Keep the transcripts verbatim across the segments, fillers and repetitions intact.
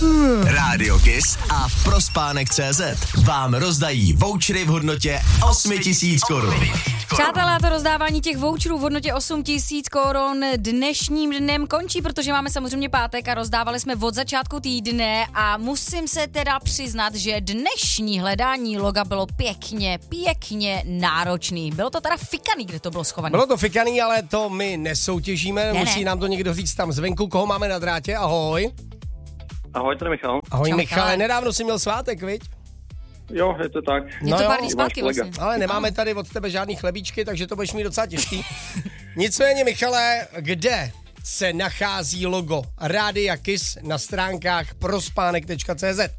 Rádio Kiss a Prospánek tečka cé zet vám rozdají vouchery v hodnotě osm tisíc korun. Přátelé, to rozdávání těch voucherů v hodnotě osm tisíc korun dnešním dnem končí, protože máme samozřejmě pátek a rozdávali jsme od začátku týdne a musím se teda přiznat, že dnešní hledání loga bylo pěkně, pěkně náročný. Bylo to teda fikaný, kde to bylo schované. Bylo to fikaný, ale to my nesoutěžíme, ne, musí ne. nám to někdo říct tam zvenku, koho máme na drátě, ahoj. Ahoj, tady Michal. Ahoj Čau, Michale, Michale. nedávno jsi měl svátek, viď? Jo, je to tak. Je No to jo, pár dní váš zpátky kolega. vlastně. Ale nemáme tady od tebe žádný chlebíčky, takže to budeš mít docela těžký. Nicméně, Michale, kde se nachází logo Rádia Kiss na stránkách prospánek tečka cé zet?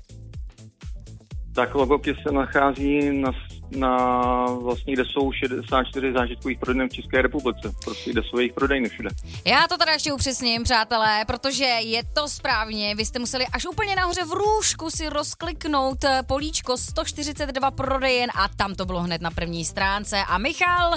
Tak logopis se nachází na, na vlastně, kde jsou šedesát čtyři zážitkových prodejen v České republice. Prostě kde jsou jejich prodejny všude. Já to teda ještě upřesním, přátelé, protože je to správně. Vy jste museli až úplně nahoře v růžku si rozkliknout políčko sto čtyřicet dva prodejen a tam to bylo hned na první stránce. A Michal...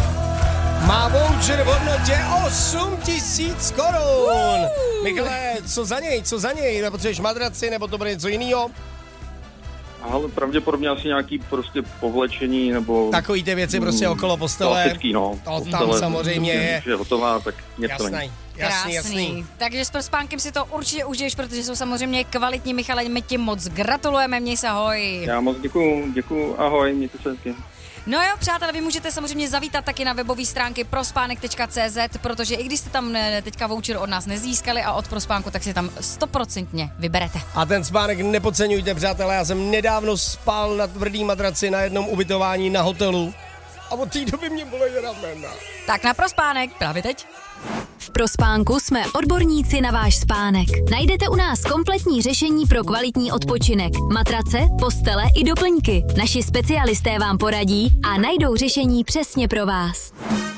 Má voucher v hodnotě osm tisíc korun. Michale, co za něj, co za něj? Nepotřebuješ madraci, nebo to bude něco jiného? Ale pravděpodobně asi nějaký prostě povlečení nebo... Takový ty věci prostě okolo postele. Klasický, no. To tam Postele, samozřejmě je. Když je hotová, tak něco není. Jasný, jasný, jasný. Takže s Prospánkem si to určitě užiješ, protože jsou samozřejmě kvalitní. Michale, my ti moc gratulujeme, měj se, ahoj. Já moc děkuju, děkuju, ahoj, mějte se hezky. No jo, přátelé, vy můžete samozřejmě zavítat taky na webové stránky prospánek tečka cé zet, protože i když jste tam ne, teďka voucher od nás nezískali a od Prospánku, tak si tam stoprocentně vyberete. A ten spánek nepodceňujte, přátelé, já jsem nedávno spal na tvrdý madraci na jednom ubytování na hotelu a od té doby mě bolí ramena. Tak na Prospánek, právě teď. V Prospánku jsme odborníci na váš spánek. Najdete u nás kompletní řešení pro kvalitní odpočinek. Matrace, postele i doplňky. Naši specialisté vám poradí a najdou řešení přesně pro vás.